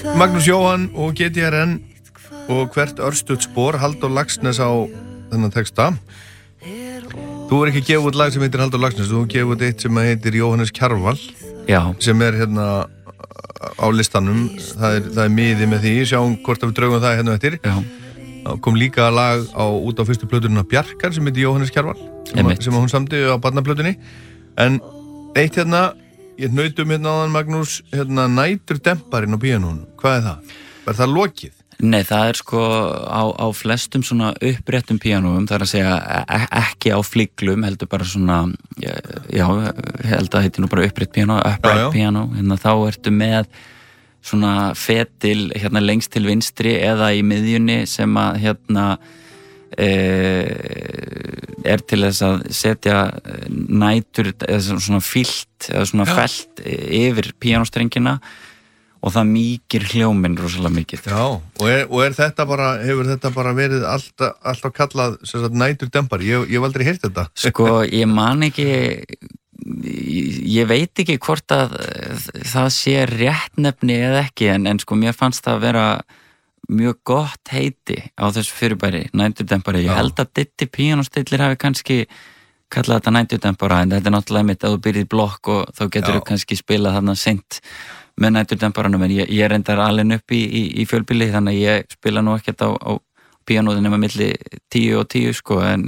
Magnús Jóhann og GTRN og hvert örstutt spor Halldór Laxness á þennan texta. Þú er ekki gefið út lag sem heitir Halldór Laxness, þú gefið út eitt sem heitir Jóhannes Kjarval. Já. Sem hérna á listanum, það er miði með því, sjáum hvort við draugum það hérna eftir. Já. Það kom líka lag út á fyrstu plötunina Bjarkar sem heitir Jóhannes Kjarval, sem hún samdi á barnaplötunni. En eitt hérna, ég nautum hérna áðan Magnús, hérna næturdemparinn á píanónu, hvað er það? Er það lokið? Nei, það er sko á flestum svona uppréttum píanóum, það er að segja ekki á fliglum, heldur bara svona, já, held að heitir nú bara upprétt píanó, upright píanó, hérna þá ertu með svona fetil hérna lengst til vinstri eða í miðjunni sem að hérna er til þess að setja nætur eða svona fílt eða svona felt yfir píanóstrengina og það mýkir hljóminn rosalega mikið. Já, og er þetta bara, hefur þetta bara verið alltaf kallað sem sagt næturdempari? Ég hef aldrei heyrt þetta. Sko, ég man ekki, ég veit ekki hvort að það sé réttnefni eða ekki, en sko mér fannst það að vera mjög gott heiti á þessu fyrirbæri, næturdempari. Ég held að Diddi píanóstillir hafi kannski kallað þetta næturdempara, en þetta er náttúrulega mitt að þú byrjið blokk og þá getur þú kannski spilað þarna seint með næturdemparanum, en ég reyndar alveg upp í fjölbýli, þannig að ég spila nú ekkert á píanóðu nema milli 10 og 10 sko, en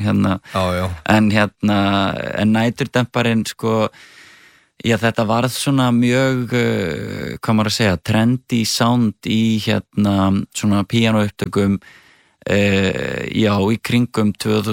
næturdemparin sko, já, þetta varð svona mjög, hvað maður að segja, trendy sound í svona píanóupptökum, já, í kringum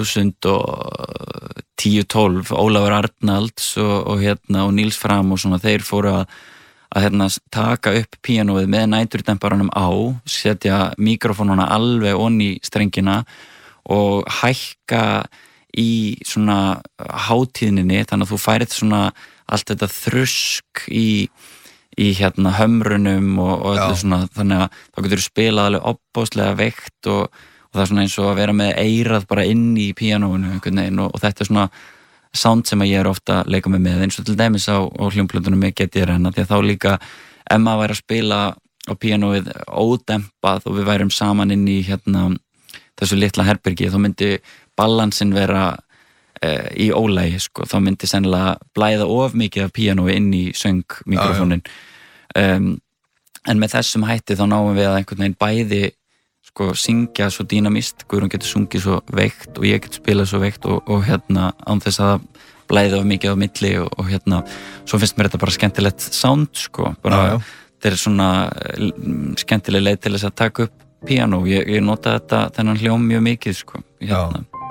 2010-12, Ólafur Arnalds og Níls Fram og svona, þeir fóru að taka upp píanóið með næturdemparanum á, setja mikrofónuna alveg onni strengina og hækka í svona hátíðninni, þannig að þú færið svona allt þetta þrusk í hömrunum og öllu svona, þannig að þá getur þú spilað alveg opbóðslega veikt og það er svona eins og að vera með eyrað bara inn í píanóinu einhvern veginn og þetta er svona sound sem ég ofta að leika með eins og til dæmis á hljómplötunum með GTRN, því að þá líka ef maður væri að spila á píanóið ódempað og við værum saman inn í þessu litla herbergi, þá myndi balansin vera í ólægi, sko, þá myndi sennilega blæða of mikið af píanói inn í söngmikrofónin, en með þessum hætti þá náum við að einhvern veginn bæði sko syngja svo dýnamist, Guðrún getur sungið svo veikt og ég get spilað svo veikt og án þess að blæði of mikið á milli og svo finnst mér þetta bara skemmtilegt sound, sko, bara þetta er svona skemmtileg leið til þess að taka upp píanó, ég nota þennan hljóm mjög mikið, sko,